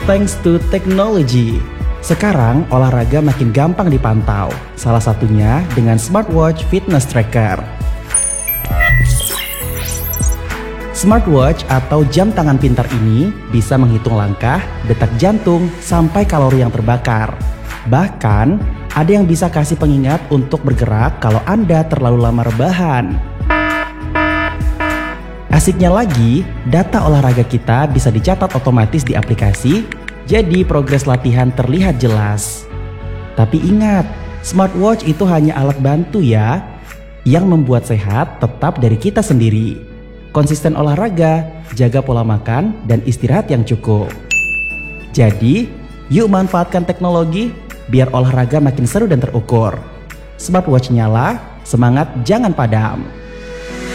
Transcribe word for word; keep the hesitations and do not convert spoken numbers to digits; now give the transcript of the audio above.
Thanks to technology, sekarang olahraga makin gampang dipantau. Salah satunya dengan smartwatch fitness tracker. Smartwatch atau jam tangan pintar ini bisa menghitung langkah, detak jantung, sampai kalori yang terbakar. Bahkan, ada yang bisa kasih pengingat untuk bergerak kalau Anda terlalu lama rebahan. Asiknya lagi, data olahraga kita bisa dicatat otomatis di aplikasi, jadi progres latihan terlihat jelas. Tapi ingat, smartwatch itu hanya alat bantu ya. Yang membuat sehat tetap dari kita sendiri. Konsisten olahraga, jaga pola makan, dan istirahat yang cukup. Jadi, yuk manfaatkan teknologi biar olahraga makin seru dan terukur. Smartwatch nyala, semangat jangan padam.